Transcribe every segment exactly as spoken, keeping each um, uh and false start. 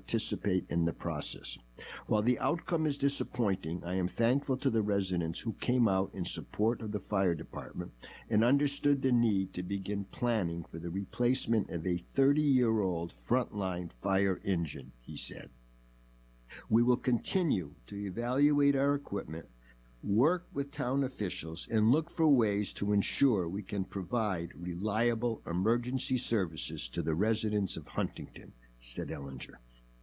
participate in the process. While the outcome is disappointing, I am thankful to the residents who came out in support of the fire department and understood the need to begin planning for the replacement of a thirty-year-old frontline fire engine, he said. We will continue to evaluate our equipment, work with town officials, and look for ways to ensure we can provide reliable emergency services to the residents of Huntington, said Ellinger.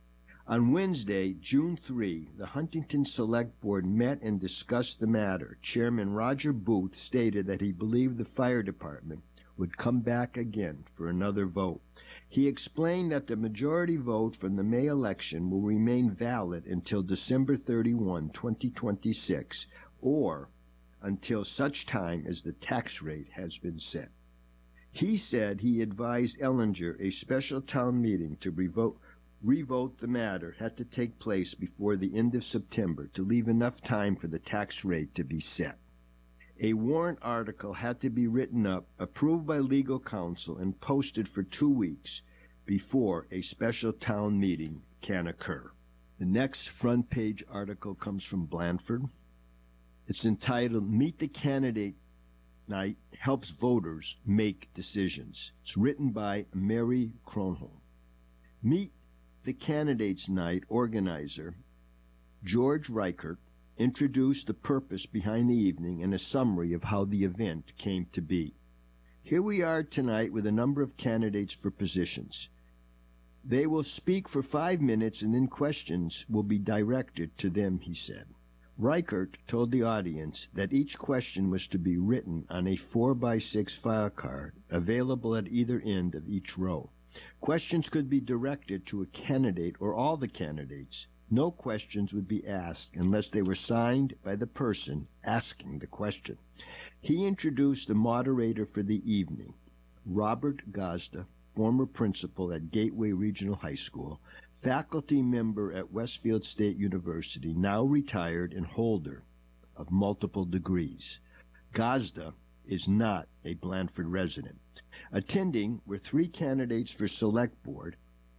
On Wednesday, June third, the Huntington Select Board met and discussed the matter. Chairman Roger Booth stated that he believed the fire department would come back again for another vote. He explained that the majority vote from the May election will remain valid until December thirty-first, twenty twenty-six, or until such time as the tax rate has been set. He said he advised Ellinger a special town meeting to revote revote the matter had to take place before the end of September to leave enough time for the tax rate to be set. A warrant article had to be written up, approved by legal counsel, and posted for two weeks before a special town meeting can occur. The next front page article comes from Blandford. It's entitled, Meet the Candidate Night Helps Voters Make Decisions. It's written by Mary Kronholm. Meet the Candidates Night organizer, George Reichert, introduced the purpose behind the evening and a summary of how the event came to be. Here we are tonight with a number of candidates for positions. They will speak for five minutes and then questions will be directed to them, he said. Reichert told the audience that each question was to be written on a four by six file card available at either end of each row. Questions could be directed to a candidate or all the candidates. No questions would be asked unless they were signed by the person asking the question. He introduced the moderator for the evening, Robert Gazda, former principal at Gateway Regional High School, faculty member at Westfield State University, now retired and holder of multiple degrees. Gazda is not a Blandford resident. Attending were three candidates for Select Board,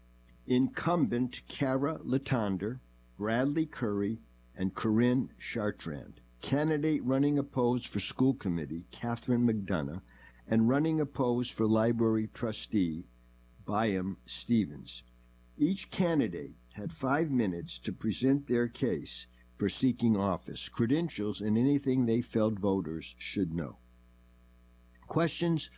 incumbent Kara Latander, Bradley Curry, and Corinne Chartrand. Candidate running opposed for School Committee, Catherine McDonough, and running opposed for Library Trustee, Byam Stevens. Each candidate had five minutes to present their case for seeking office, credentials, and anything they felt voters should know. Questions,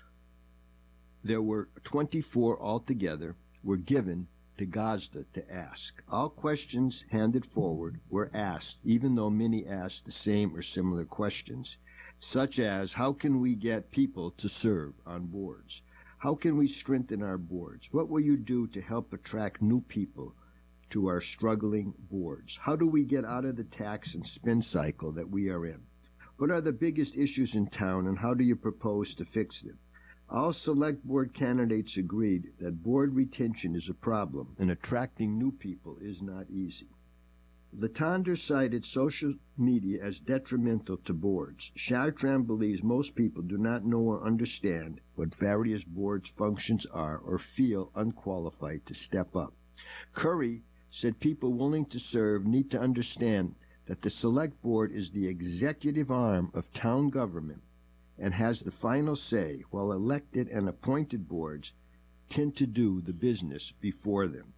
there were twenty-four altogether, were given to Gazda to ask. All questions handed forward were asked, even though many asked the same or similar questions, such as, how can we get people to serve on boards? How can we strengthen our boards? What will you do to help attract new people to our struggling boards? How do we get out of the tax and spend cycle that we are in? What are the biggest issues in town, and how do you propose to fix them? All Select Board candidates agreed that board retention is a problem and attracting new people is not easy. Latander cited social media as detrimental to boards. Chartrand believes most people do not know or understand what various boards' functions are or feel unqualified to step up. Curry said people willing to serve need to understand that the Select Board is the executive arm of town government and has the final say, while elected and appointed boards tend to do the business before them.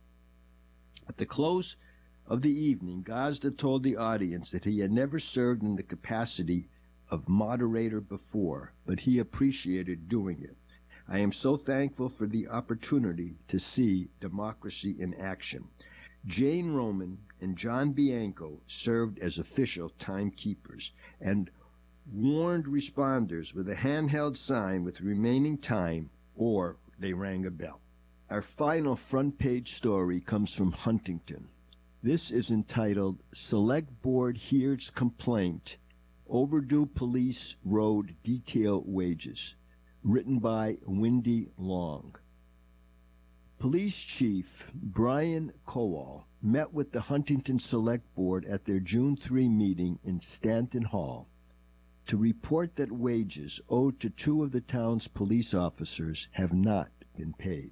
At the close of the evening, Gazda told the audience that he had never served in the capacity of moderator before, but he appreciated doing it. I am so thankful for the opportunity to see democracy in action. Jane Roman and John Bianco served as official timekeepers and warned responders with a handheld sign with remaining time, or they rang a bell. Our final front page story comes from Huntington. This is entitled, Select Board Hears Complaint, Overdue Police Road Detail Wages, written by Wendy Long. Police Chief Brian Kowal met with the Huntington Select Board at their June third meeting in Stanton Hall to report that wages owed to two of the town's police officers have not been paid.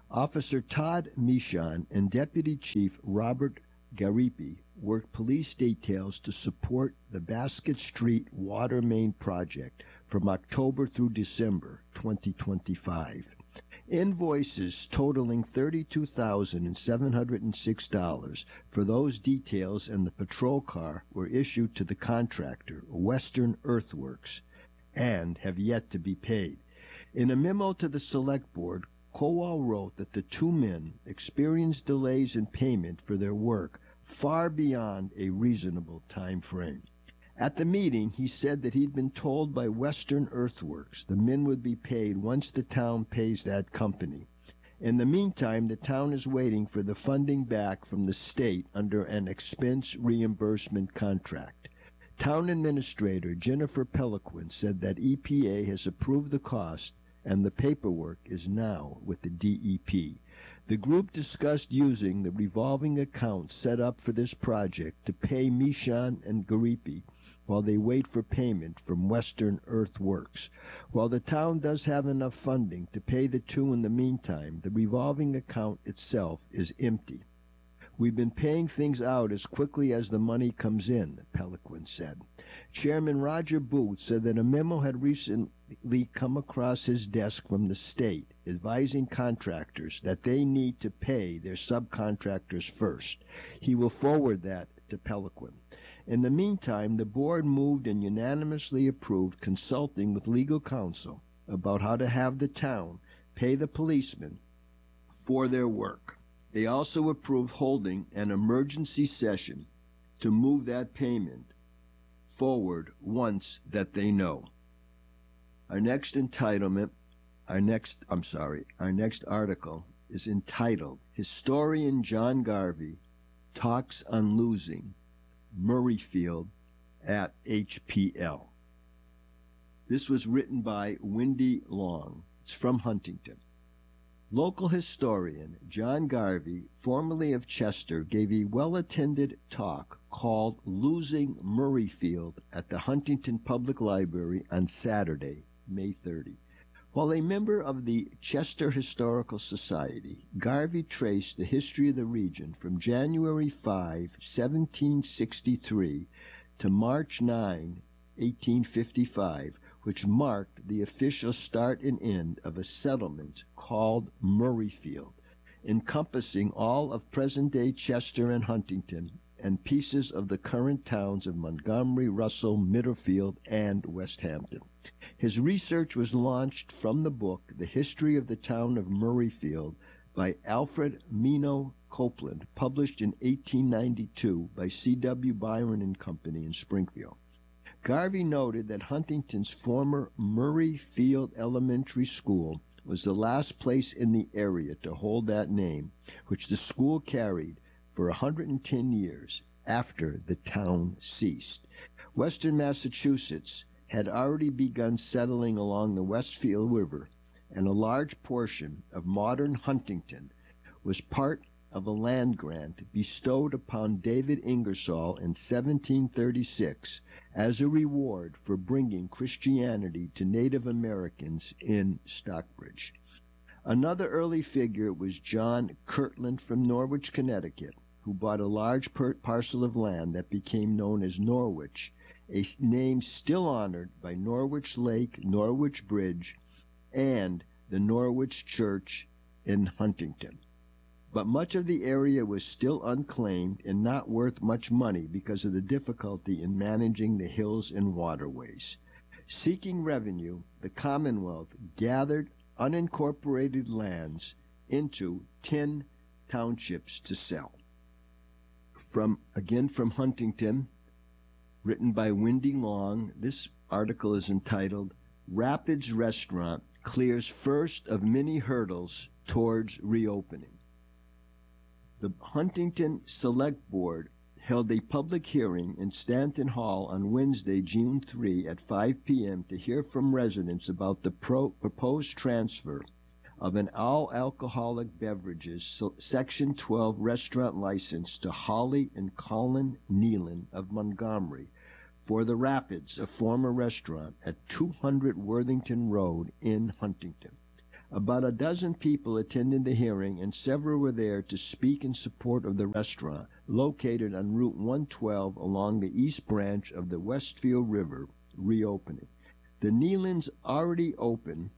Officer Todd Michon and Deputy Chief Robert Garipi worked police details to support the Basket Street water main project from October through December twenty twenty-five. Invoices totaling thirty-two thousand seven hundred six dollars for those details and the patrol car were issued to the contractor, Western Earthworks, and have yet to be paid. In a memo to the Select Board, Kowal wrote that the two men experienced delays in payment for their work far beyond a reasonable time frame. At the meeting, he said that he'd been told by Western Earthworks the men would be paid once the town pays that company. In the meantime, the town is waiting for the funding back from the state under an expense reimbursement contract. Town Administrator Jennifer Peliquin said that E P A has approved the cost and the paperwork is now with the D E P. The group discussed using the revolving account set up for this project to pay Michon and Garipi while they wait for payment from Western Earthworks. While the town does have enough funding to pay the two in the meantime, the revolving account itself is empty. We've been paying things out as quickly as the money comes in, Peliquin said. Chairman Roger Booth said that a memo had recently come across his desk from the state advising contractors that they need to pay their subcontractors first. He will forward that to Peliquin. In the meantime, the board moved and unanimously approved consulting with legal counsel about how to have the town pay the policemen for their work. They also approved holding an emergency session to move that payment forward once that they know. Our next entitlement, our next, I'm sorry, our next article is entitled Historian John Garvey Talks on Losing Murrayfield at H P L. This was written by Wendy Long. It's from Huntington. Local historian John Garvey, formerly of Chester, gave a well-attended talk called Losing Murrayfield at the Huntington Public Library on Saturday, May thirtieth. While a member of the Chester Historical Society, Garvey traced the history of the region from January fifth, seventeen sixty-three to March ninth, eighteen fifty-five, which marked the official start and end of a settlement called Murrayfield, encompassing all of present-day Chester and Huntington and pieces of the current towns of Montgomery, Russell, Middlefield, and West Hampton. His research was launched from the book The History of the Town of Murrayfield by Alfred Mino Copeland, published in eighteen ninety-two by C W Byron and Company in Springfield. Garvey noted that Huntington's former Murrayfield Elementary School was the last place in the area to hold that name, which the school carried for one hundred ten years after the town ceased. Western Massachusetts had already begun settling along the Westfield River, and a large portion of modern Huntington was part of a land grant bestowed upon David Ingersoll in seventeen thirty-six as a reward for bringing Christianity to Native Americans in Stockbridge. Another early figure was John Kirtland from Norwich, Connecticut, who bought a large per- parcel of land that became known as Norwich, a name still honored by Norwich Lake, Norwich Bridge, and the Norwich Church in Huntington. But much of the area was still unclaimed and not worth much money because of the difficulty in managing the hills and waterways. Seeking revenue, the Commonwealth gathered unincorporated lands into ten townships to sell. From again from Huntington, written by Wendy Long, this article is entitled Rapids Restaurant Clears First of Many Hurdles Towards Reopening. The Huntington Select Board held a public hearing in Stanton Hall on Wednesday, June third at five p.m. to hear from residents about the pro- proposed transfer of an all-alcoholic beverages Section twelve restaurant license to Holly and Colin Nealon of Montgomery for the Rapids, a former restaurant at two hundred Worthington Road in Huntington. About a dozen people attended the hearing, and several were there to speak in support of the restaurant located on Route one twelve along the east branch of the Westfield River reopening. The Nealons already open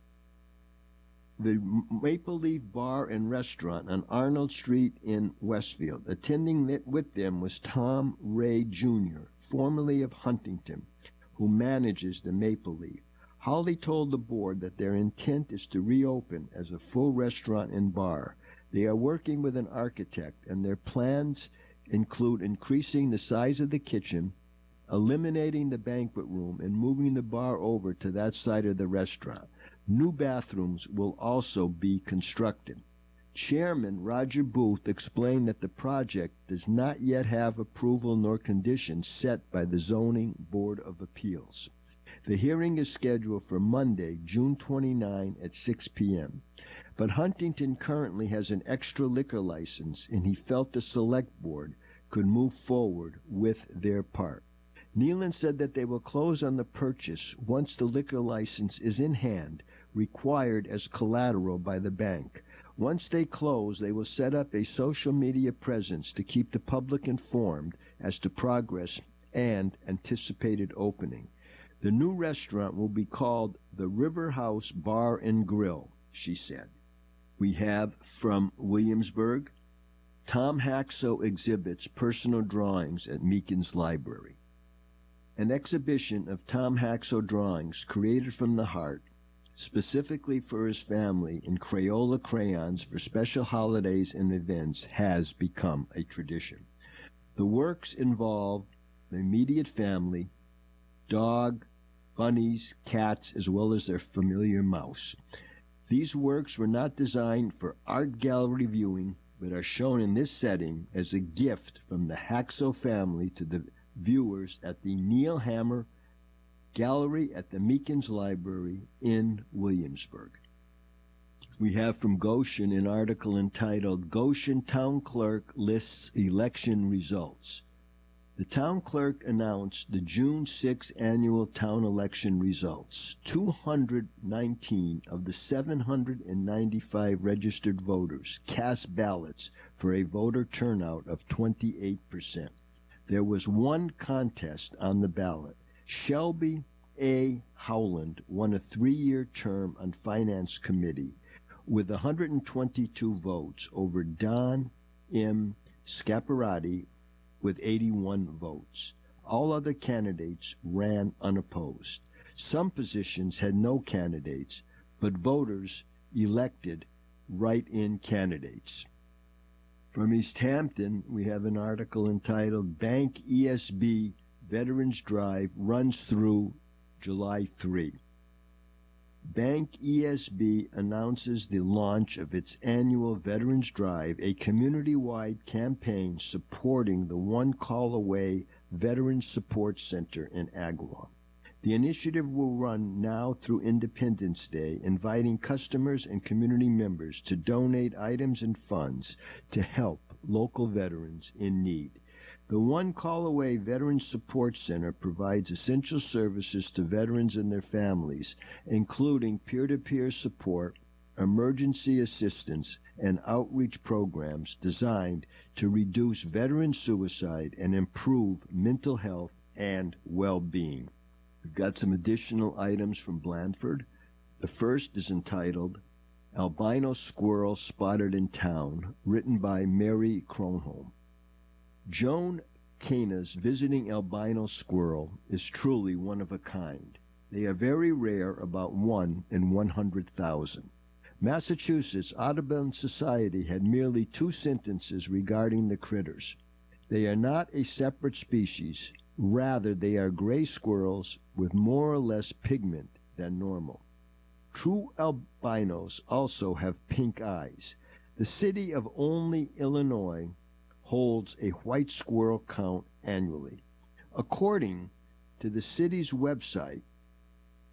the Maple Leaf Bar and Restaurant on Arnold Street in Westfield. Attending it with them was Tom Ray Junior, formerly of Huntington, who manages the Maple Leaf. Holly told the board that their intent is to reopen as a full restaurant and bar. They are working with an architect, and their plans include increasing the size of the kitchen, eliminating the banquet room, and moving the bar over to that side of the restaurant. New bathrooms will also be constructed. Chairman Roger Booth explained that the project does not yet have approval nor conditions set by the Zoning Board of Appeals. The hearing is scheduled for Monday, June twenty-ninth at six p.m. But Huntington currently has an extra liquor license, and he felt the Select Board could move forward with their part. Nealon said that they will close on the purchase once the liquor license is in hand, required as collateral by the bank. Once they close, they will set up a social media presence to keep the public informed as to progress and anticipated opening. The new restaurant will be called the River House Bar and Grill, she said. We have from Williamsburg, Tom Haxo exhibits personal drawings at Meekins Library. An exhibition of Tom Haxo drawings created from the heart, specifically for his family in Crayola crayons for special holidays and events, has become a tradition. The works involve the immediate family, dog, bunnies, cats, as well as their familiar mouse. These works were not designed for art gallery viewing, but are shown in this setting as a gift from the Haxo family to the viewers at the Neil Hammer Gallery at the Meekins Library in Williamsburg. We have from Goshen an article entitled Goshen Town Clerk Lists Election Results. The town clerk announced the June sixth annual town election results. two hundred nineteen of the seven hundred ninety-five registered voters cast ballots for a voter turnout of twenty-eight percent. There was one contest on the ballot. Shelby A. Howland won a three-year term on Finance Committee with one hundred twenty-two votes over Don M. Scaparati with eighty-one votes. All other candidates ran unopposed. Some positions had no candidates, but voters elected write-in candidates. From East Hampton, we have an article entitled Bank E S B Veterans Drive runs through July third. Bank E S B announces the launch of its annual Veterans Drive, a community-wide campaign supporting the One Call Away Veterans Support Center in Agawam. The initiative will run now through Independence Day, inviting customers and community members to donate items and funds to help local veterans in need. The One Call Away Veterans Support Center provides essential services to veterans and their families, including peer-to-peer support, emergency assistance, and outreach programs designed to reduce veteran suicide and improve mental health and well-being. We've got some additional items from Blandford. The first is entitled Albino Squirrel Spotted in Town, written by Mary Kronholm. Joan Cana's visiting albino squirrel is truly one of a kind. They are very rare, about one in one hundred thousand. Massachusetts Audubon Society had merely two sentences regarding the critters. They are not a separate species. Rather, they are gray squirrels with more or less pigment than normal. True albinos also have pink eyes. The city of Olney, Illinois, holds a white squirrel count annually. According to the city's website,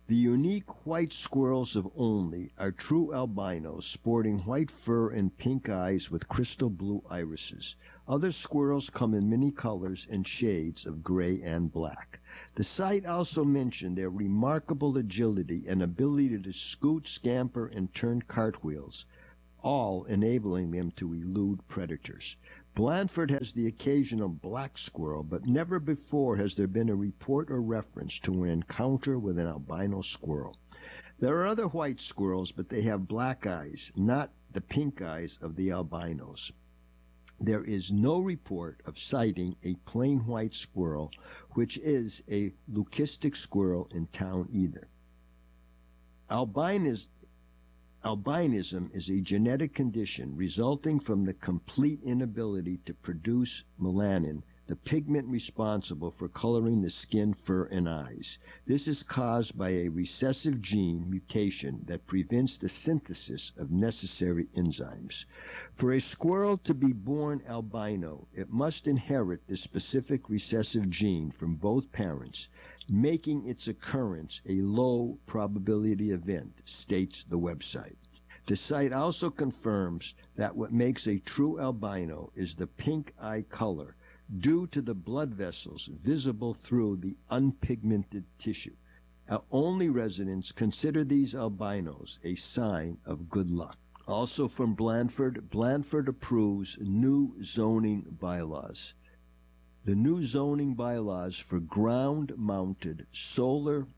The unique white squirrels of Olney are true albinos, sporting white fur and pink eyes with crystal blue irises. Other squirrels come in many colors and shades of gray and black. The site also mentioned their remarkable agility and ability to scoot, scamper, and turn cartwheels, all enabling them to elude predators. Blandford has the occasional black squirrel, but never before has there been a report or reference to an encounter with an albino squirrel. There are other white squirrels, but they have black eyes, not the pink eyes of the albinos. There is no report of sighting a plain white squirrel, which is a leucistic squirrel, in town either. Albinism Albinism is a genetic condition resulting from the complete inability to produce melanin, the pigment responsible for coloring the skin, fur, and eyes. This is caused by a recessive gene mutation that prevents the synthesis of necessary enzymes. For a squirrel to be born albino, it must inherit the specific recessive gene from both parents, making its occurrence a low probability event, states the website. The site also confirms that what makes a true albino is the pink eye color, due to the blood vessels visible through the unpigmented tissue. Our only residents consider these albinos a sign of good luck. Also from Blandford, Blandford approves new zoning bylaws. The new zoning bylaws for ground-mounted solar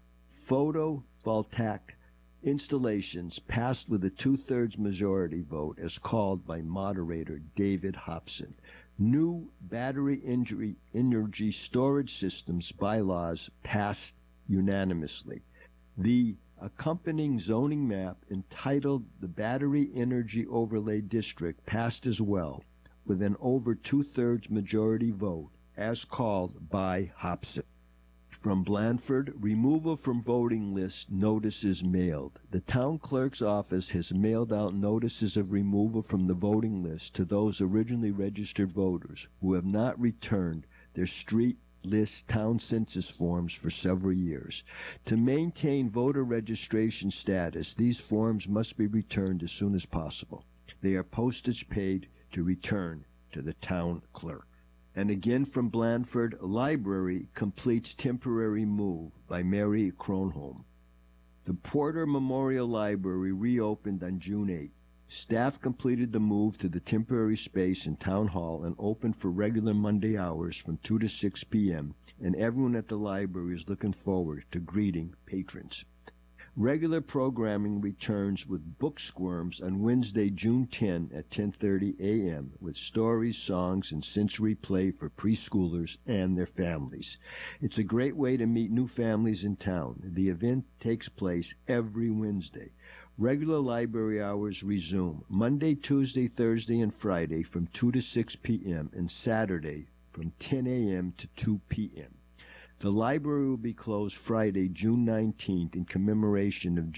photovoltaic installations passed with a two-thirds majority vote as called by moderator David Hobson. New battery energy, energy storage systems bylaws passed unanimously. The accompanying zoning map entitled the Battery Energy Overlay District passed as well with an over two-thirds majority vote as called by Hobson. From Blandford, removal from voting list notices mailed. The town clerk's office has mailed out notices of removal from the voting list to those originally registered voters who have not returned their street list town census forms for several years. To maintain voter registration status, these forms must be returned as soon as possible. They are postage paid to return to the town clerk. And again from Blandford, library completes temporary move by Mary Kronholm. The Porter Memorial Library reopened on June eighth. Staff completed the move to the temporary space in Town Hall and opened for regular Monday hours from two to six p m, and everyone at the library is looking forward to greeting patrons. Regular programming returns with Book Squirms on Wednesday, June tenth at ten thirty a m with stories, songs, and sensory play for preschoolers and their families. It's a great way to meet new families in town. The event takes place every Wednesday. Regular library hours resume Monday, Tuesday, Thursday, and Friday from two to six p m and Saturday from ten a m to two p m The library will be closed Friday, June nineteenth in commemoration of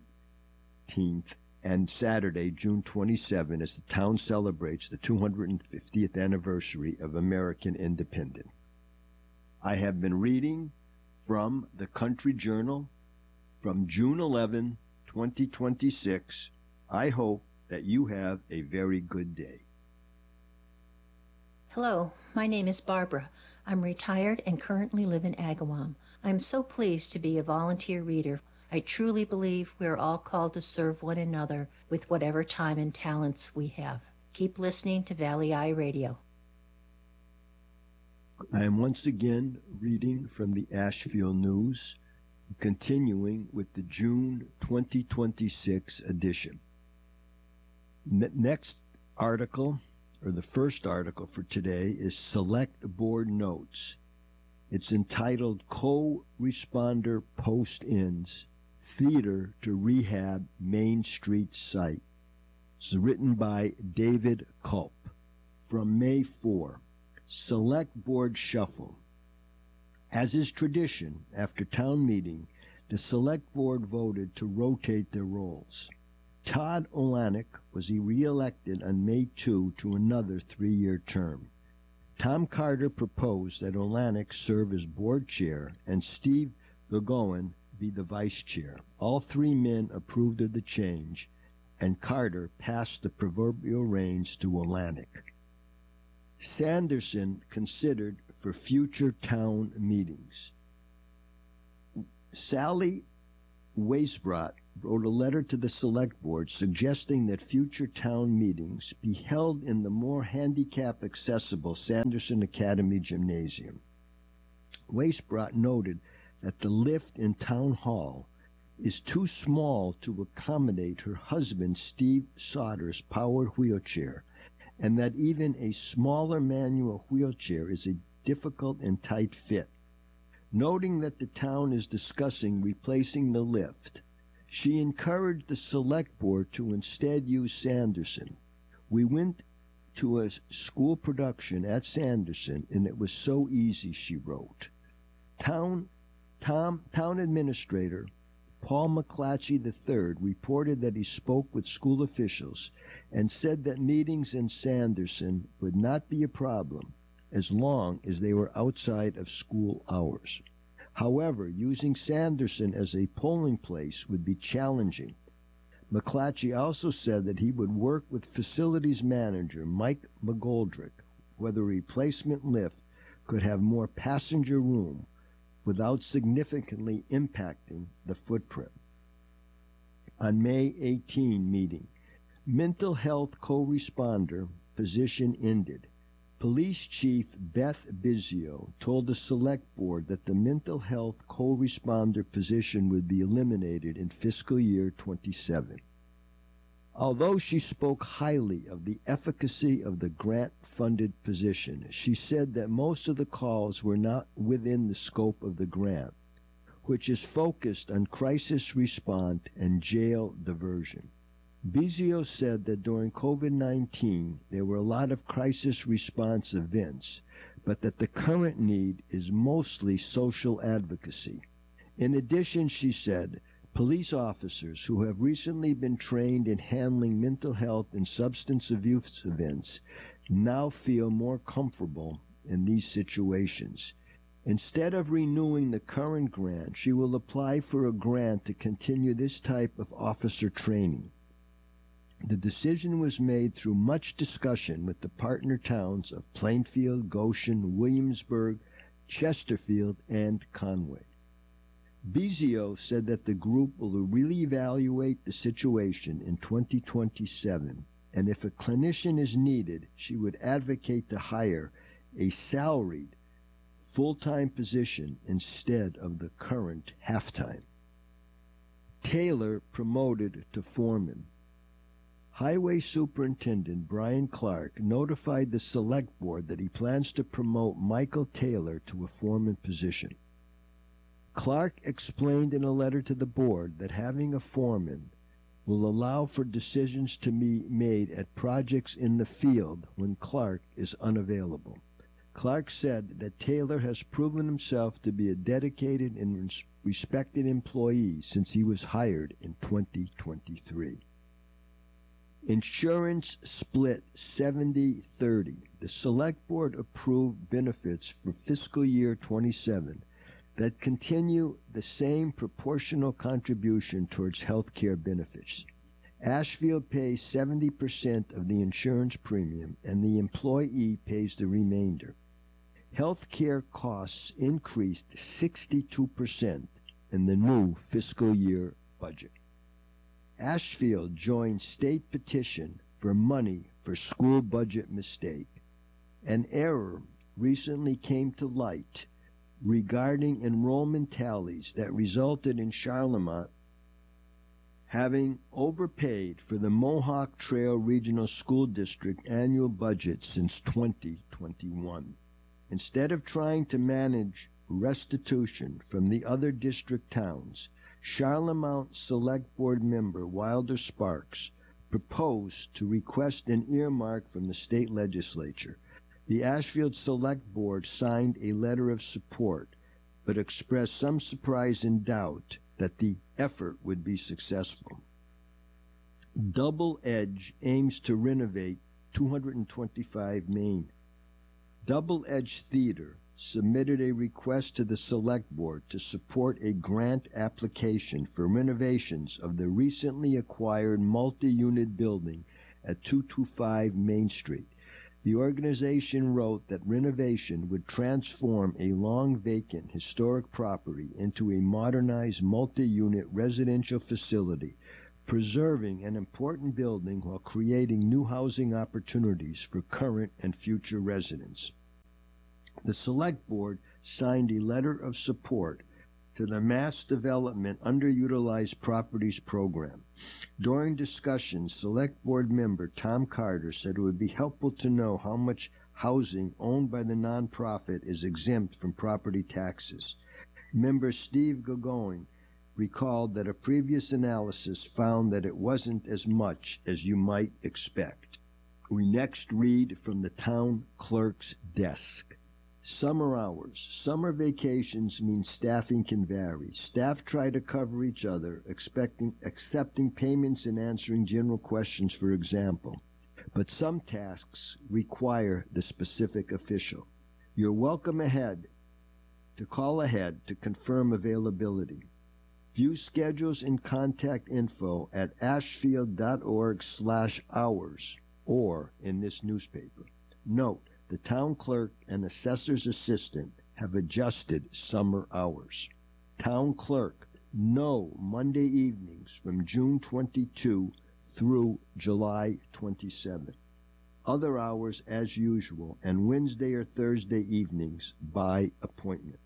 Juneteenth and Saturday, June twenty-seventh, as the town celebrates the two hundred fiftieth anniversary of American independence. I have been reading from the Country Journal from June eleventh, twenty twenty-six. I hope that you have a very good day. Hello, my name is Barbara. I'm retired and currently live in Agawam. I'm so pleased to be a volunteer reader. I truly believe we're all called to serve one another with whatever time and talents we have. Keep listening to Valley Eye Radio. I am once again reading from the Asheville News, continuing with the June twenty twenty-six edition. Ne- next article, or the first article for today, is Select Board Notes. It's entitled Co-Responder Post-ins, Theater to Rehab Main Street Site. It's written by David Culp. From May fourth, Select Board Shuffle. As is tradition, after town meeting, the Select Board voted to rotate their roles. Todd Olanek was re-elected on May second to another three-year term. Tom Carter proposed that Olanek serve as board chair and Steve Gogoin be the vice chair. All three men approved of the change, and Carter passed the proverbial reins to Olanek. Sanderson considered for future town meetings. Sally Weisbrot wrote a letter to the Select Board suggesting that future town meetings be held in the more handicap-accessible Sanderson Academy Gymnasium. Weisbrot noted that the lift in Town Hall is too small to accommodate her husband Steve Sauter's powered wheelchair, and that even a smaller manual wheelchair is a difficult and tight fit. Noting that the town is discussing replacing the lift, she encouraged the Select Board to instead use Sanderson. We went to a school production at Sanderson, and it was so easy, she wrote. Town, Tom, town Administrator Paul McClatchy the third reported that he spoke with school officials and said that meetings in Sanderson would not be a problem as long as they were outside of school hours. However, using Sanderson as a polling place would be challenging. McClatchy also said that he would work with facilities manager Mike McGoldrick whether a replacement lift could have more passenger room without significantly impacting the footprint. On May eighteenth meeting, mental health co-responder position ended. Police Chief Beth Bizio told the Select Board that the mental health co-responder position would be eliminated in fiscal year twenty-seven. Although she spoke highly of the efficacy of the grant-funded position, she said that most of the calls were not within the scope of the grant, which is focused on crisis response and jail diversion. Bizio said that during COVID nineteen there were a lot of crisis response events, but that the current need is mostly social advocacy. In addition, she said, police officers who have recently been trained in handling mental health and substance abuse events now feel more comfortable in these situations. Instead of renewing the current grant, she will apply for a grant to continue this type of officer training. The decision was made through much discussion with the partner towns of Plainfield, Goshen, Williamsburg, Chesterfield, and Conway. Bizio said that the group will reevaluate the situation in twenty twenty-seven, and if a clinician is needed, she would advocate to hire a salaried full-time position instead of the current half-time. Taylor promoted to foreman. Highway Superintendent Brian Clark notified the Select Board that he plans to promote Michael Taylor to a foreman position. Clark explained in a letter to the board that having a foreman will allow for decisions to be made at projects in the field when Clark is unavailable. Clark said that Taylor has proven himself to be a dedicated and respected employee since he was hired in twenty twenty-three. Insurance split seventy thirty. The Select Board approved benefits for fiscal year twenty-seven that continue the same proportional contribution towards health care benefits. Ashfield pays seventy percent of the insurance premium, and the employee pays the remainder. Health care costs increased sixty-two percent in the new fiscal year budget. Ashfield joined state petition for money for school budget mistake. An error recently came to light regarding enrollment tallies that resulted in Charlemont having overpaid for the Mohawk Trail Regional School District annual budget since twenty twenty-one. Instead of trying to manage restitution from the other district towns, Charlemont Select Board member Wilder Sparks proposed to request an earmark from the state legislature. The Ashfield Select Board signed a letter of support, but expressed some surprise and doubt that the effort would be successful. Double Edge aims to renovate two twenty-five Main. Double Edge Theater submitted a request to the Select Board to support a grant application for renovations of the recently acquired multi-unit building at two twenty-five Main Street. The organization wrote that renovation would transform a long-vacant historic property into a modernized multi-unit residential facility, preserving an important building while creating new housing opportunities for current and future residents. The Select Board signed a letter of support to the Mass Development Underutilized Properties Program. During discussions, Select Board member Tom Carter said it would be helpful to know how much housing owned by the nonprofit is exempt from property taxes. Member Steve Gagone recalled that a previous analysis found that it wasn't as much as you might expect. We next read from the town clerk's desk. Summer hours. Summer vacations mean staffing can vary. Staff try to cover each other, expecting, accepting payments and answering general questions, for example. But some tasks require the specific official. You're welcome ahead to call ahead to confirm availability. View schedules and contact info at ashfield.org slash hours or in this newspaper. Note, the town clerk and assessor's assistant have adjusted summer hours. Town clerk, no Monday evenings from June twenty-second through July twenty-seventh. Other hours as usual, and Wednesday or Thursday evenings by appointment.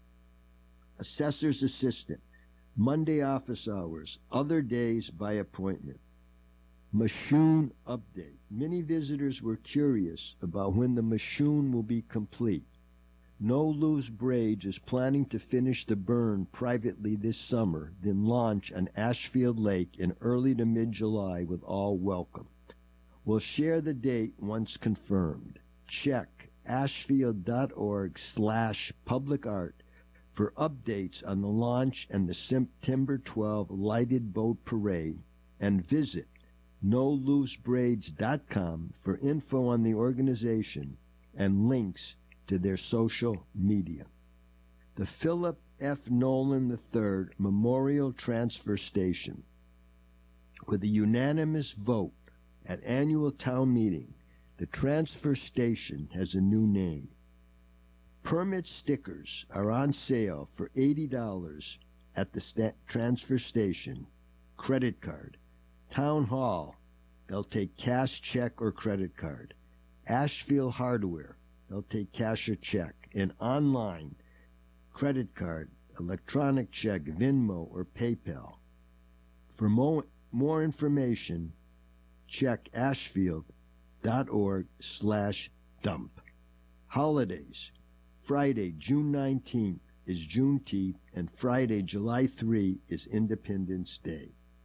Assessor's assistant, Monday office hours, other days by appointment. Machoon update. Many visitors were curious about when the Machoon will be complete. No Loose Braids is planning to finish the burn privately this summer, then launch on Ashfield Lake in early to mid-July with all welcome. We'll share the date once confirmed. Check ashfield.org slash public art for updates on the launch and the September twelfth lighted boat parade, and visit no loose braids dot com for info on the organization and links to their social media. The Philip F. Nolan the third Memorial Transfer Station. With a unanimous vote at annual town meeting, the transfer station has a new name. Permit stickers are on sale for eighty dollars at the sta- transfer station. Credit card. Town Hall, they'll take cash, check, or credit card. Ashfield Hardware, they'll take cash or check. And online, credit card, electronic check, Venmo, or PayPal. For mo- more information, check ashfield.org slash dump. Holidays. Friday, June nineteenth is Juneteenth, and Friday, July third is Independence Day.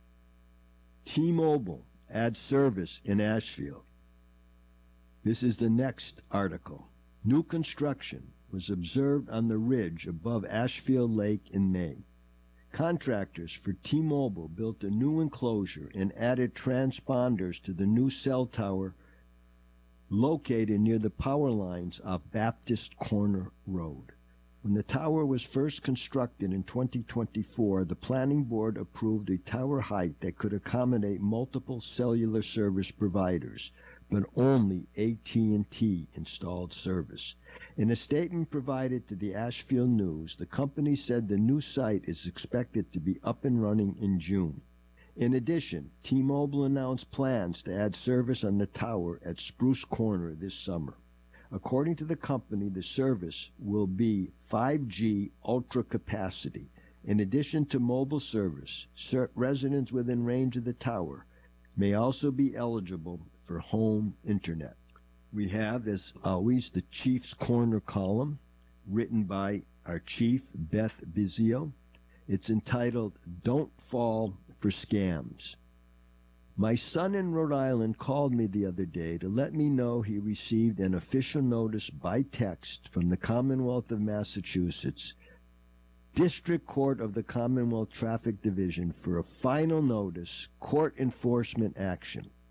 T-Mobile adds service in Ashfield. This is the next article. New construction was observed on the ridge above Ashfield Lake in May. Contractors for T-Mobile built a new enclosure and added transponders to the new cell tower located near the power lines off Baptist Corner Road. When the tower was first constructed in twenty twenty-four, the planning board approved a tower height that could accommodate multiple cellular service providers, but only A T and T installed service. In a statement provided to the Ashfield News, the company said the new site is expected to be up and running in June. In addition, T-Mobile announced plans to add service on the tower at Spruce Corner this summer. According to the company, the service will be five G ultra capacity. In addition to mobile service, residents within range of the tower may also be eligible for home internet. We have, as always, the Chief's Corner column, written by our chief, Beth Bizio. It's entitled, Don't Fall for Scams. My son in Rhode Island called me the other day to let me know he received an official notice by text from the Commonwealth of Massachusetts, District Court of the Commonwealth Traffic Division, for a final notice, court enforcement action.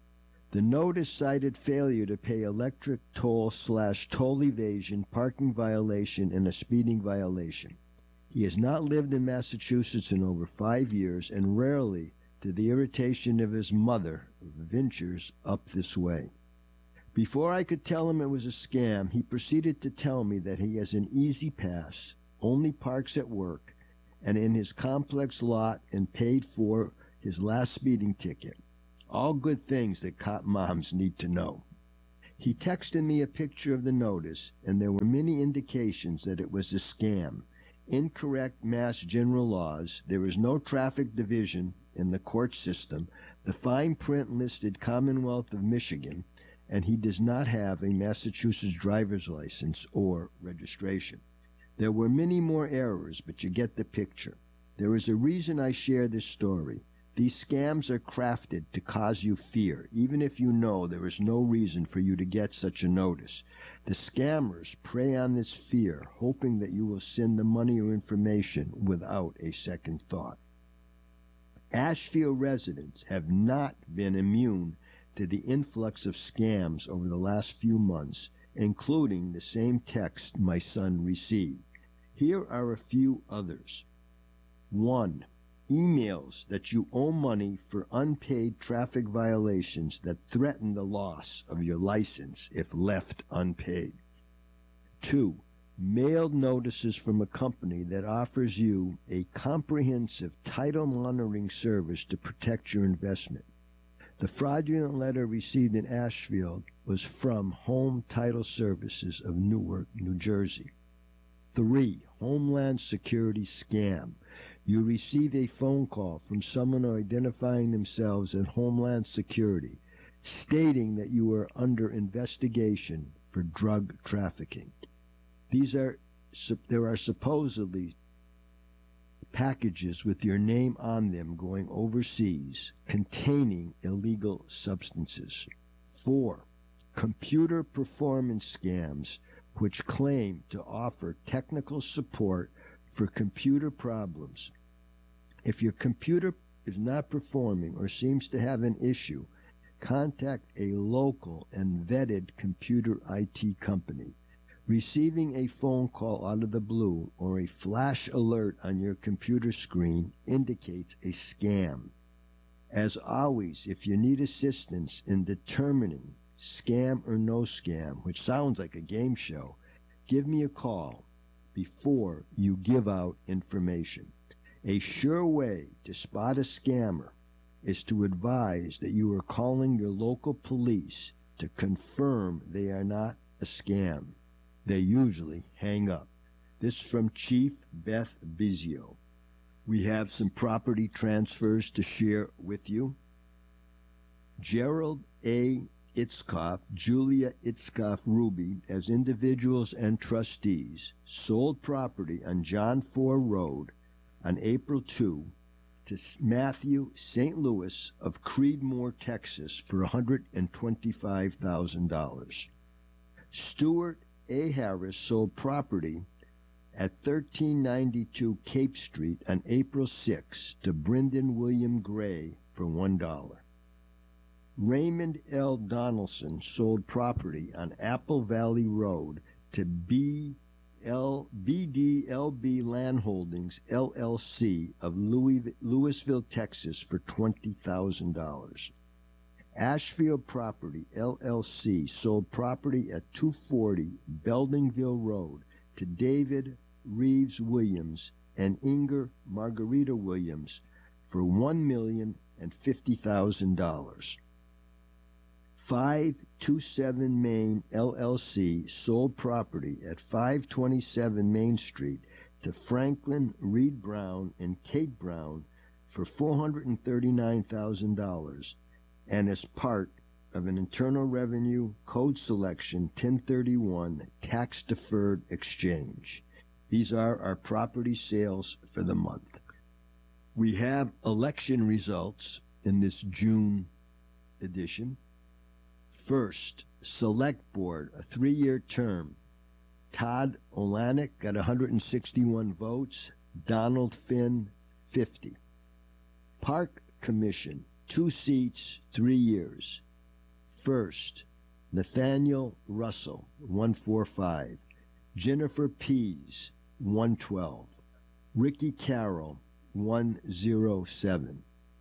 The notice cited failure to pay electric toll slash toll evasion, parking violation, and a speeding violation. He has not lived in Massachusetts in over five years and rarely, to the irritation of his mother, ventures up this way. Before I could tell him it was a scam, he proceeded to tell me that he has an easy pass, only parks at work, and in his complex lot and paid for his last speeding ticket. All good things that cop moms need to know. He texted me a picture of the notice, and there were many indications that it was a scam. Incorrect Mass general laws, there is no traffic division in the court system, the fine print listed Commonwealth of Michigan, and he does not have a Massachusetts driver's license or registration. There were many more errors, but you get the picture. There is a reason I share this story. These scams are crafted to cause you fear, even if you know there is no reason for you to get such a notice. The scammers prey on this fear, hoping that you will send the money or information without a second thought. Ashfield residents have not been immune to the influx of scams over the last few months, including the same text my son received. Here are a few others. One. Emails that you owe money for unpaid traffic violations that threaten the loss of your license if left unpaid. Two. Mailed notices from a company that offers you a comprehensive title monitoring service to protect your investment. The fraudulent letter received in Ashfield was from Home Title Services of Newark, New Jersey. Three. Homeland Security scam. You receive a phone call from someone identifying themselves as Homeland Security, stating that you are under investigation for drug trafficking. These are, there are supposedly packages with your name on them going overseas containing illegal substances. Four. Computer performance scams, which claim to offer technical support for computer problems. If your computer is not performing or seems to have an issue, contact a local and vetted computer I T company. Receiving a phone call out of the blue or a flash alert on your computer screen indicates a scam. As always, if you need assistance in determining scam or no scam, which sounds like a game show, give me a call before you give out information. A sure way to spot a scammer is to advise that you are calling your local police to confirm they are not a scam. They usually hang up. This from Chief Beth Bizio. We have some property transfers to share with you. Gerald A. Itzkoff, Julia Itzkoff Ruby, as individuals and trustees, sold property on John Four Road on April second to Matthew Saint Louis of Creedmoor, Texas, for one hundred twenty-five thousand dollars. Stuart A. Harris sold property at thirteen ninety-two Cape Street on April sixth to Brendan William Gray for one dollar. Raymond L. Donaldson sold property on Apple Valley Road to B L B D L B Land Holdings, L L C of Louis, Louisville, Texas for twenty thousand dollars. Ashfield Property, L L C sold property at two forty Beldingville Road to David Reeves Williams and Inger Margarita Williams for one million fifty thousand dollars. five twenty-seven Main L L C sold property at five twenty-seven Main Street to Franklin Reed Brown and Kate Brown for four hundred thirty-nine thousand dollars and as part of an Internal Revenue Code Selection ten thirty-one tax-deferred exchange. These are our property sales for the month. We have election results in this June edition. First, Select Board, a three-year term. Todd Olanek got one hundred sixty-one votes. Donald Finn, fifty. Park Commission, two seats, three years. First, Nathaniel Russell, one forty-five. Jennifer Pease, one twelve. Ricky Carroll, one oh seven.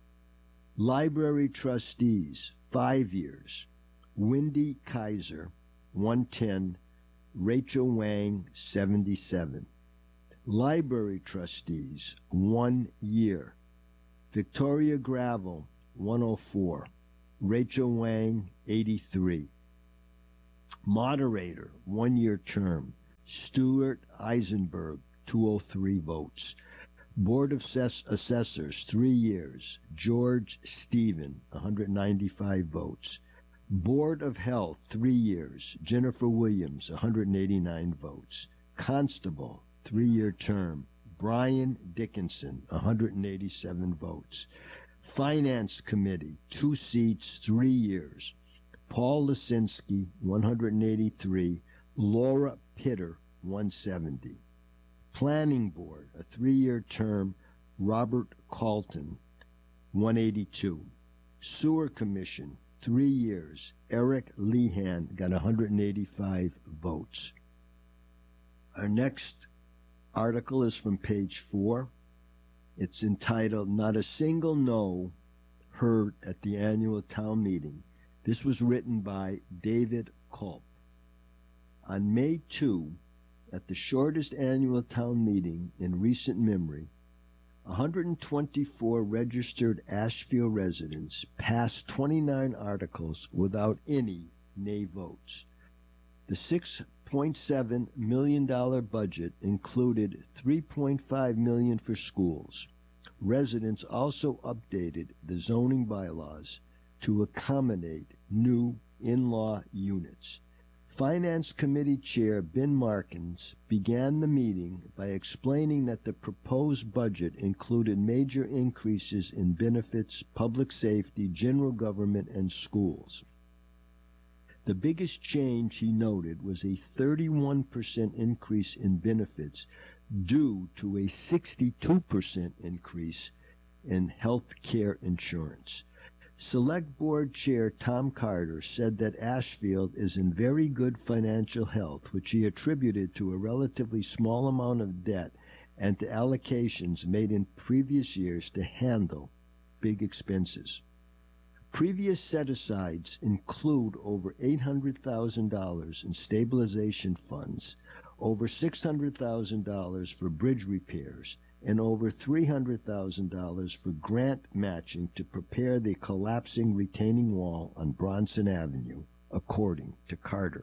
Library trustees, five years. Wendy Kaiser, one ten. Rachel Wang, seventy-seven. Library trustees, one year. Victoria Gravel, one oh four. Rachel Wang, eighty-three. Moderator, one-year term. Stuart Eisenberg, two oh three votes. Board of Assessors, three years. George Stephen, one hundred ninety-five votes. Board of Health, three years. Jennifer Williams, one hundred eighty-nine votes. Constable, three-year term. Brian Dickinson, one hundred eighty-seven votes. Finance Committee, two seats, three years. Paul Lisinski, one hundred eighty-three. Laura Pitter, one hundred seventy. Planning Board, a three-year term. Robert Calton, one hundred eighty-two. Sewer Commission, three years. Eric Lehan got one hundred eighty-five votes. Our next article is from page four. It's entitled, Not a Single No Heard at the Annual Town Meeting. This was written by David Culp. On May second, at the shortest annual town meeting in recent memory, one hundred twenty-four registered Ashfield residents passed twenty-nine articles without any nay votes. The six point seven million dollars budget included three point five million dollars for schools. Residents also updated the zoning bylaws to accommodate new in-law units. Finance Committee Chair Ben Markins began the meeting by explaining that the proposed budget included major increases in benefits, public safety, general government, and schools. The biggest change, he noted, was a thirty-one percent increase in benefits due to a sixty-two percent increase in health care insurance. Select Board Chair Tom Carter said that Ashfield is in very good financial health, which he attributed to a relatively small amount of debt and to allocations made in previous years to handle big expenses. Previous set-asides include over eight hundred thousand dollars in stabilization funds, over six hundred thousand dollars for bridge repairs, and over three hundred thousand dollars for grant matching to prepare the collapsing retaining wall on Bronson Avenue, according to Carter.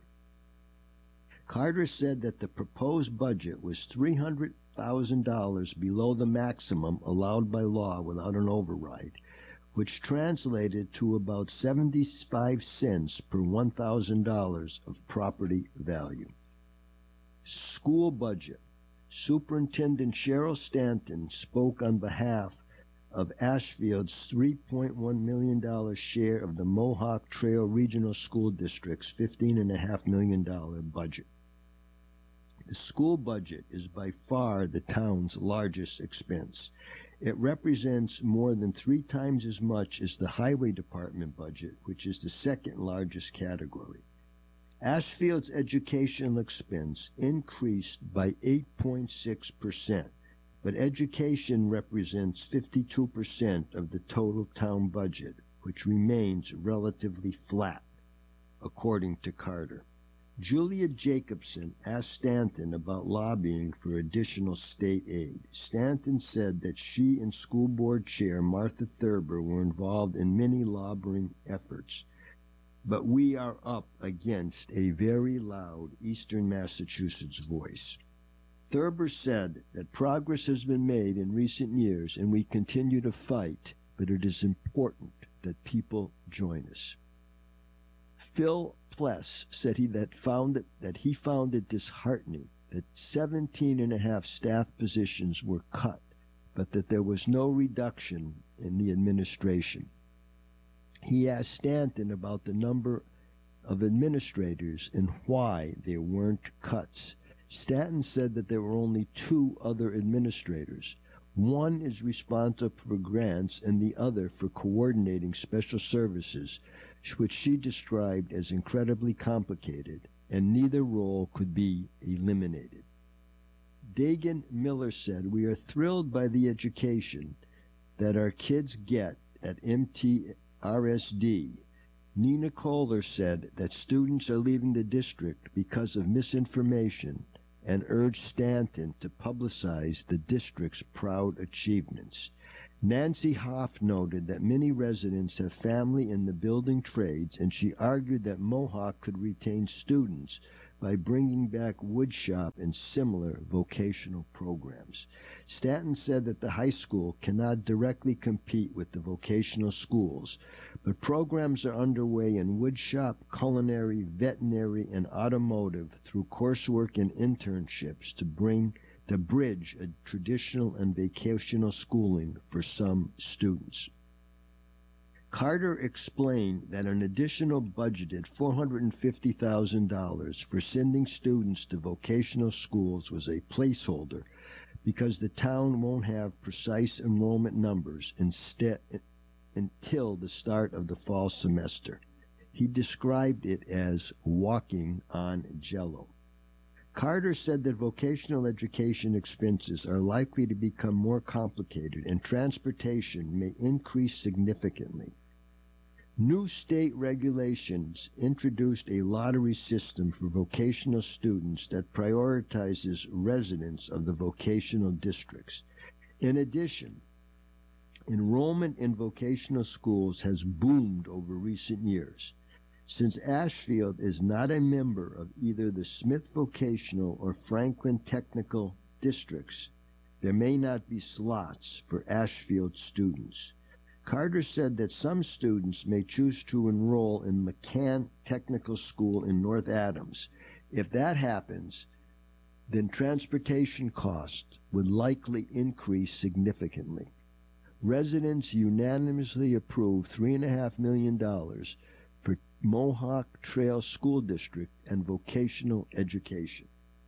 Carter said that the proposed budget was three hundred thousand dollars below the maximum allowed by law without an override, which translated to about seventy-five cents per one thousand dollars of property value. School budget. Superintendent Cheryl Stanton spoke on behalf of Ashfield's three point one million dollars share of the Mohawk Trail Regional School District's fifteen point five million dollars budget. The school budget is by far the town's largest expense. It represents more than three times as much as the Highway Department budget, which is the second largest category. Ashfield's educational expense increased by eight point six percent, but education represents fifty-two percent of the total town budget, which remains relatively flat, according to Carter. Julia Jacobson asked Stanton about lobbying for additional state aid. Stanton said that she and school board chair Martha Thurber were involved in many lobbying efforts, but we are up against a very loud Eastern Massachusetts voice. Thurber said that progress has been made in recent years and we continue to fight, but it is important that people join us. Phil Pless said he that found it, that he found it disheartening that seventeen and a half staff positions were cut, but that there was no reduction in the administration. He asked Stanton about the number of administrators and why there weren't cuts. Stanton said that there were only two other administrators. One is responsible for grants and the other for coordinating special services. which she described as incredibly complicated, and neither role could be eliminated. Dagan Miller said, "We are thrilled by the education that our kids get at M T R S D. Nina Kohler said that students are leaving the district because of misinformation and urged Stanton to publicize the district's proud achievements. Nancy Hoff noted that many residents have family in the building trades, and she argued that Mohawk could retain students by bringing back woodshop and similar vocational programs. Stanton said that the high school cannot directly compete with the vocational schools, but programs are underway in woodshop, culinary, veterinary, and automotive through coursework and internships to bring to bridge a traditional and vocational schooling for some students. Carter explained that an additional budgeted four hundred fifty thousand dollars for sending students to vocational schools was a placeholder because the town won't have precise enrollment numbers instead, until the start of the fall semester. He described it as walking on jello. Carter said that vocational education expenses are likely to become more complicated and transportation may increase significantly. New state regulations introduced a lottery system for vocational students that prioritizes residents of the vocational districts. In addition, enrollment in vocational schools has boomed over recent years. Since Ashfield is not a member of either the Smith Vocational or Franklin Technical districts, there may not be slots for Ashfield students. Carter said that some students may choose to enroll in McCann Technical School in North Adams. If that happens, then transportation costs would likely increase significantly. Residents unanimously approved three point five million dollars for Mohawk Trail School District and vocational education.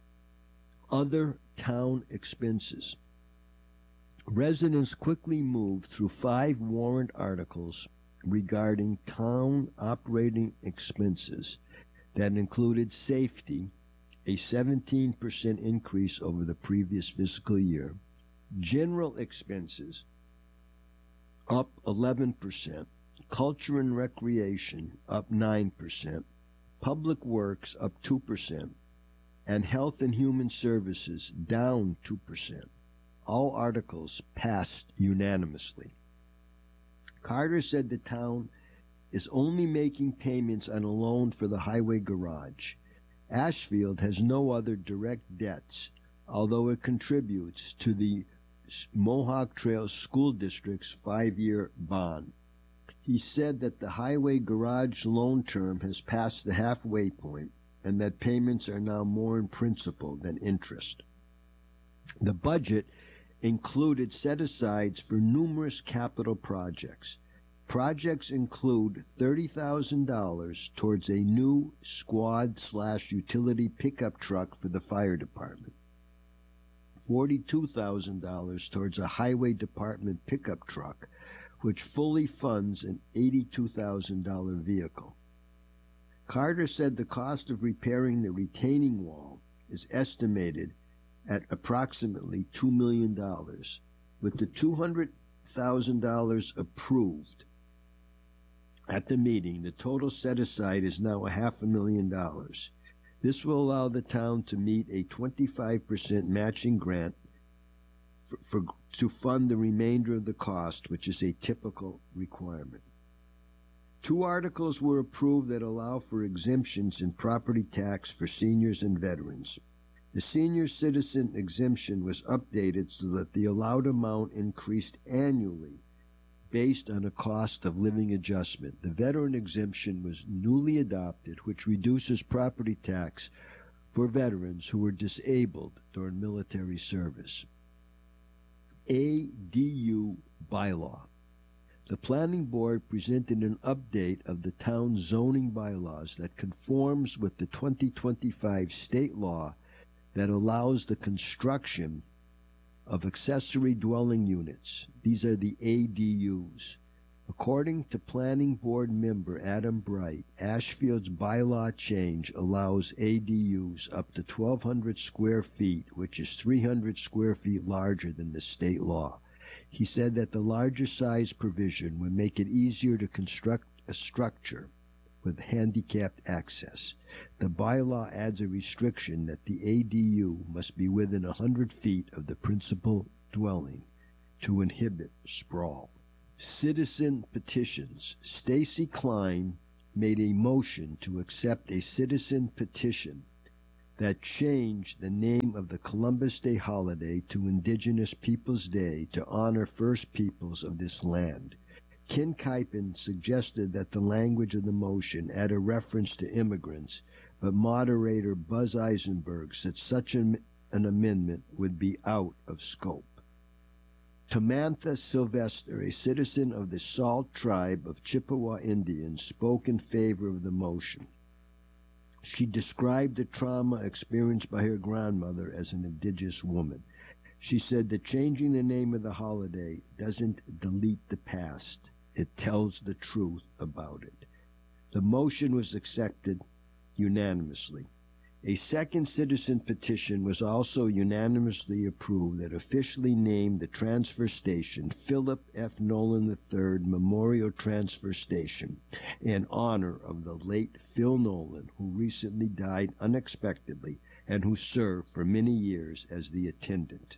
Other town expenses. Residents quickly moved through five warrant articles regarding town operating expenses that included safety, a seventeen percent increase over the previous fiscal year, general expenses, up eleven percent, culture and recreation, up nine percent, public works, up two percent, and health and human services, down two percent. All articles passed unanimously. Carter said the town is only making payments on a loan for the highway garage. Ashfield has no other direct debts, although it contributes to the Mohawk Trail School District's five-year bond. He said that the highway garage loan term has passed the halfway point and that payments are now more in principal than interest. The budget included set-asides for numerous capital projects. Projects include thirty thousand dollars towards a new squad-slash-utility pickup truck for the fire department, forty-two thousand dollars towards a highway department pickup truck, which fully funds an eighty-two thousand dollars vehicle. Carter said the cost of repairing the retaining wall is estimated at approximately two million dollars. With the two hundred thousand dollars approved at the meeting, the total set-aside is now a half a million dollars. This will allow the town to meet a twenty-five percent matching grant for, for, to fund the remainder of the cost, which is a typical requirement. Two articles were approved that allow for exemptions in property tax for seniors and veterans. The senior citizen exemption was updated so that the allowed amount increased annually based on a cost of living adjustment. The veteran exemption was newly adopted, which reduces property tax for veterans who were disabled during military service. A D U bylaw. The planning board presented an update of the town's zoning bylaws that conforms with the twenty twenty-five state law that allows the construction of accessory dwelling units. These are the A D Us. According to Planning Board member Adam Bright, Ashfield's bylaw change allows A D Us up to twelve hundred square feet, which is three hundred square feet larger than the state law. He said that the larger size provision would make it easier to construct a structure with handicapped access. The bylaw adds a restriction that the A D U must be within one hundred feet of the principal dwelling to inhibit sprawl. Citizen petitions. Stacy Klein made a motion to accept a citizen petition that changed the name of the Columbus Day holiday to Indigenous Peoples Day to honor First Peoples of this land. Ken Kuipen suggested that the language of the motion add a reference to immigrants, but moderator Buzz Eisenberg said such an, an amendment would be out of scope. Tamantha Sylvester, a citizen of the Salt tribe of Chippewa Indians, spoke in favor of the motion. She described the trauma experienced by her grandmother as an indigenous woman. She said that changing the name of the holiday doesn't delete the past. It tells the truth about it. The motion was accepted unanimously. A second citizen petition was also unanimously approved that officially named the transfer station Philip F. Nolan the third Memorial Transfer Station in honor of the late Phil Nolan, who recently died unexpectedly and who served for many years as the attendant.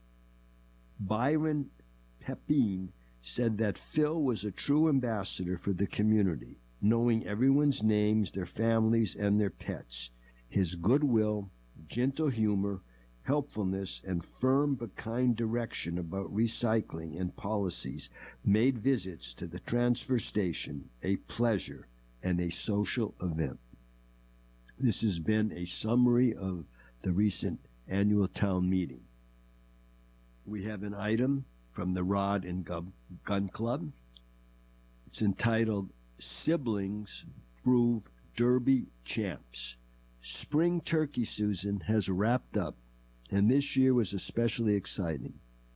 Byron Pepin said that Phil was a true ambassador for the community, knowing everyone's names, their families, and their pets. His goodwill, gentle humor, helpfulness, and firm but kind direction about recycling and policies made visits to the transfer station a pleasure and a social event. This has been a summary of the recent annual town meeting. We have an item from the Rod and Gun Club. It's entitled, Siblings Prove Derby Champs. Spring turkey season has wrapped up, and this year was especially exciting.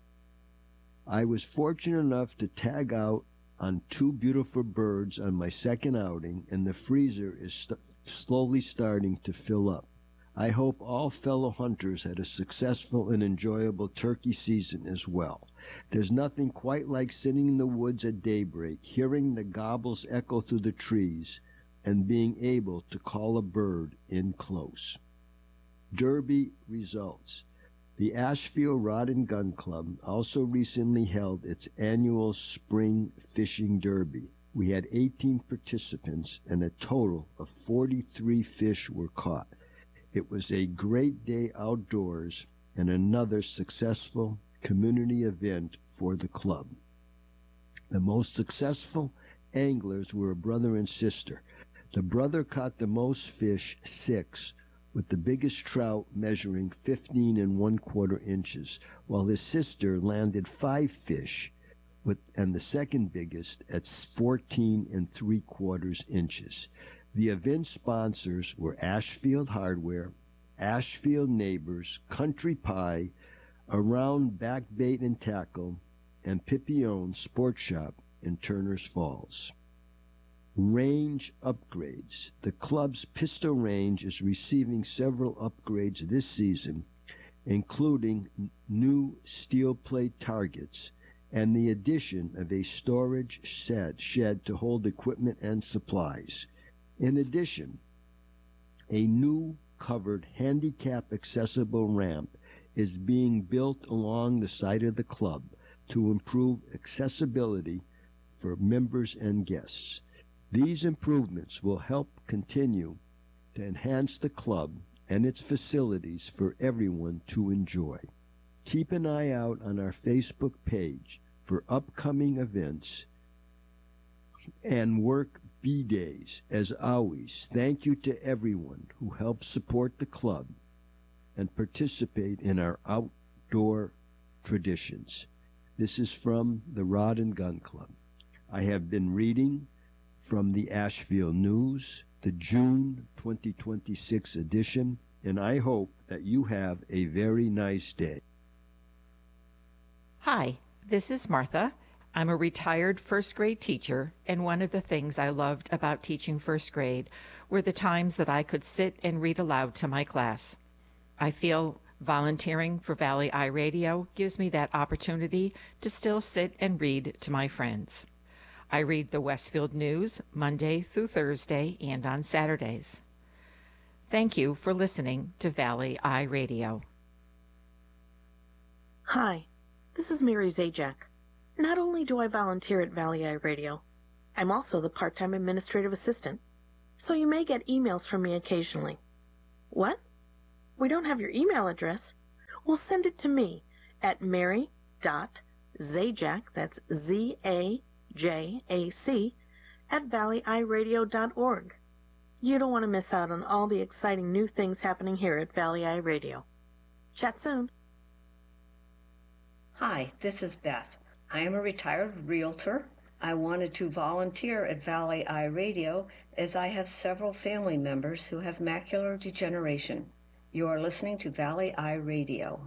I was fortunate enough to tag out on two beautiful birds on my second outing, and the freezer is st- slowly starting to fill up. I hope all fellow hunters had a successful and enjoyable turkey season as well. There's nothing quite like sitting in the woods at daybreak, hearing the gobbles echo through the trees, and being able to call a bird in close. Derby results. The Ashfield Rod and Gun Club also recently held its annual spring fishing derby. We had eighteen participants and a total of forty-three fish were caught. It was a great day outdoors and another successful community event for the club. The most successful anglers were a brother and sister. The brother caught the most fish, six, with the biggest trout measuring fifteen and one quarter inches, while his sister landed five fish, with and the second biggest at fourteen and three quarters inches. The event sponsors were Ashfield Hardware, Ashfield Neighbors, Country Pie, Around Back Bait and Tackle, and Pippione Sports Shop in Turners Falls. Range upgrades. The club's pistol range is receiving several upgrades this season, including new steel plate targets and the addition of a storage shed, shed to hold equipment and supplies. In addition, a new covered handicap accessible ramp is being built along the side of the club to improve accessibility for members and guests. These improvements will help continue to enhance the club and its facilities for everyone to enjoy. Keep an eye out on our Facebook page for upcoming events and work B-days. As always, thank you to everyone who helps support the club and participate in our outdoor traditions. This is from the Rod and Gun Club. I have been reading from the Ashfield News, the June twenty twenty-six edition, and I hope that you have a very nice day. Hi, this is Martha, I'm a retired first grade teacher, and one of the things I loved about teaching first grade were the times that I could sit and read aloud to my class. I feel volunteering for Valley Eye Radio gives me that opportunity to still sit and read to my friends. I read the Westfield News Monday through Thursday and on Saturdays. Thank you for listening to Valley Eye Radio. Hi, this is Mary Zajac. Not only do I volunteer at Valley Eye Radio, I'm also the part-time administrative assistant, so you may get emails from me occasionally. What? We don't have your email address? Well, send it to me at mary.zajac, that's Z A J A C, at valley eye radio dot org. You don't want to miss out on all the exciting new things happening here at Valley Eye Radio. Chat soon. Hi, this is Beth. I am a retired realtor. I wanted to volunteer at Valley Eye Radio as I have several family members who have macular degeneration. You are listening to Valley Eye Radio.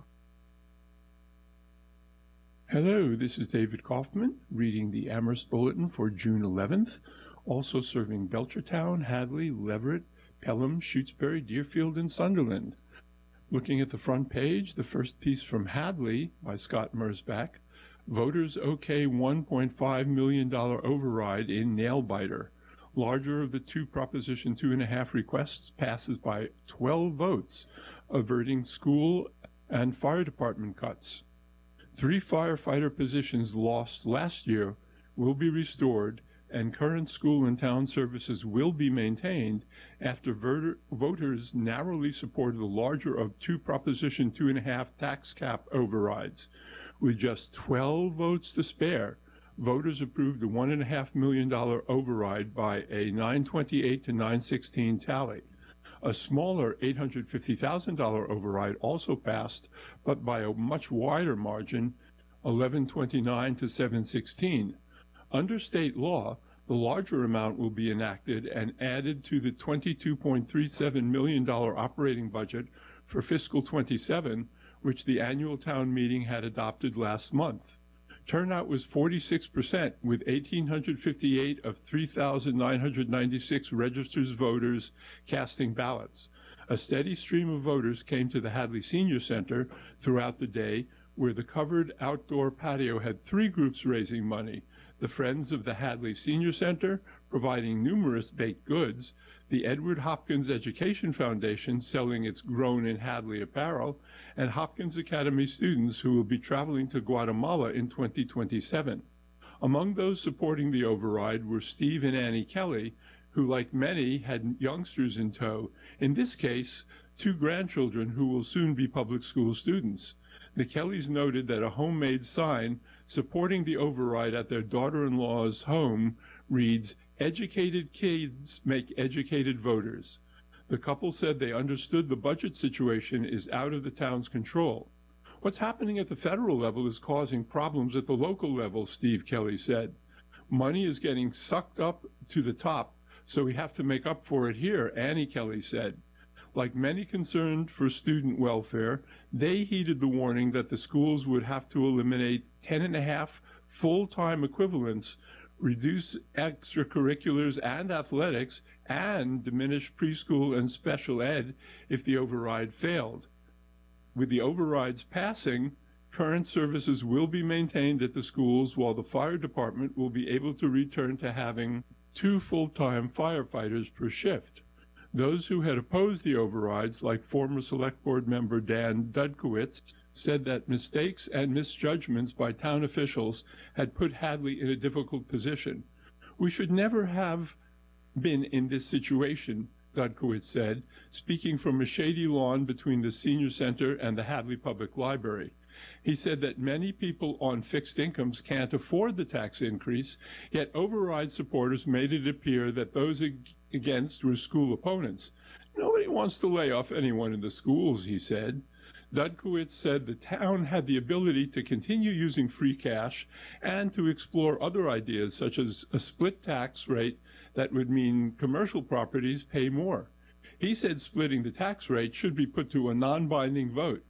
Hello, this is David Kaufman, reading the Amherst Bulletin for June eleventh, also serving Belchertown, Hadley, Leverett, Pelham, Shutesbury, Deerfield, and Sunderland. Looking at the front page, the first piece from Hadley by Scott Mersbach, Voters OK one point five million dollars override in nail-biter. Larger of the two Proposition two and a half requests passes by twelve votes, averting school and fire department cuts. Three firefighter positions lost last year will be restored, and current school and town services will be maintained after voter, voters narrowly supported the larger of two Proposition two and a half tax cap overrides. With just twelve votes to spare, voters approved the one point five million dollars override by a nine twenty-eight to nine sixteen tally. A smaller eight hundred fifty thousand dollars override also passed, but by a much wider margin, eleven twenty-nine to seven sixteen. Under state law, the larger amount will be enacted and added to the twenty-two point three seven million dollars operating budget for fiscal twenty-seven, which the annual town meeting had adopted last month. Turnout was forty-six percent, with one thousand eight hundred fifty-eight of three thousand nine hundred ninety-six registered voters casting ballots. A steady stream of voters came to the Hadley Senior Center throughout the day, where the covered outdoor patio had three groups raising money: the Friends of the Hadley Senior Center, providing numerous baked goods; the Edward Hopkins Education Foundation, selling its Grown in Hadley apparel; and Hopkins Academy students who will be traveling to Guatemala in twenty twenty-seven. Among those supporting the override were Steve and Annie Kelly, who, like many, had youngsters in tow, in this case, two grandchildren who will soon be public school students. The Kellys noted that a homemade sign supporting the override at their daughter-in-law's home reads, "Educated kids make educated voters." The couple said they understood the budget situation is out of the town's control. "What's happening at the federal level is causing problems at the local level," Steve Kelly said. "Money is getting sucked up to the top, so we have to make up for it here," Annie Kelly said. Like many concerned for student welfare, they heeded the warning that the schools would have to eliminate ten and a half full-time equivalents, reduce extracurriculars and athletics, and diminish preschool and special ed if the override failed. With the overrides passing, current services will be maintained at the schools, while the fire department will be able to return to having two full-time firefighters per shift. Those who had opposed the overrides, like former Select Board member Dan Dudkowitz, said that mistakes and misjudgments by town officials had put Hadley in a difficult position. "We should never have been in this situation," Dudkowitz said, speaking from a shady lawn between the senior center and the Hadley Public Library. He said that many people on fixed incomes can't afford the tax increase, yet override supporters made it appear that those ag- against were school opponents. "Nobody wants to lay off anyone in the schools," he said. Dudkowitz said the town had the ability to continue using free cash and to explore other ideas, such as a split tax rate that would mean commercial properties pay more. He said splitting the tax rate should be put to a non-binding vote.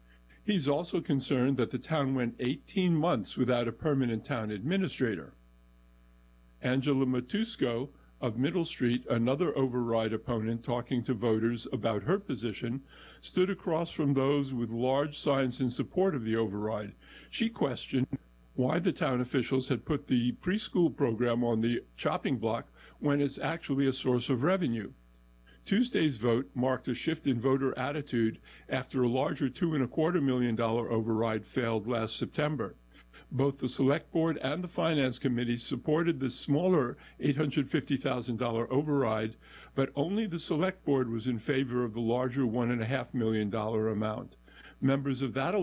He's also concerned that the town went eighteen months without a permanent town administrator. Angela Matusco of Middle Street, another override opponent talking to voters about her position, stood across from those with large signs in support of the override. She questioned why the town officials had put the preschool program on the chopping block when it's actually a source of revenue. Tuesday's vote marked a shift in voter attitude after a larger two and a quarter million dollar override failed last September. Both the Select Board and the Finance Committee supported the smaller eight hundred fifty thousand dollars override, but only the Select Board was in favor of the larger one point five million dollars amount. Members of that